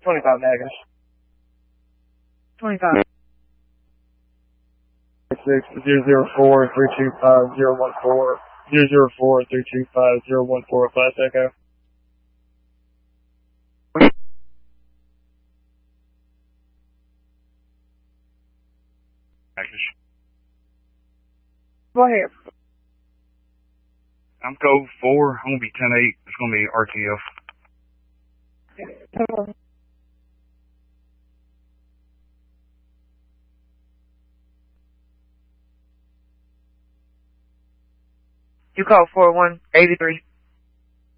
25 negative. 25. 004-325-014. 004-325-014. Echo. Go ahead. I'm code 4. I'm going to be 10-8. It's going to be RTF. You called 4183.